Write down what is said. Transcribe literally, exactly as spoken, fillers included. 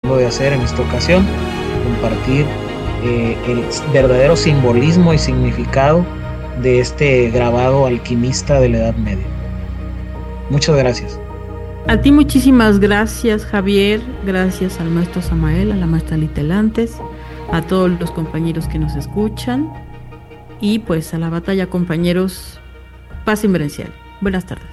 tratando de hacer en esta ocasión, compartir eh, el verdadero simbolismo y significado de este grabado alquimista de la Edad Media. Muchas gracias. A ti muchísimas gracias, Javier. Gracias al maestro Samael, a la maestra Litelantes, a todos los compañeros que nos escuchan y pues a la batalla, compañeros, paz inverencial. Buenas tardes.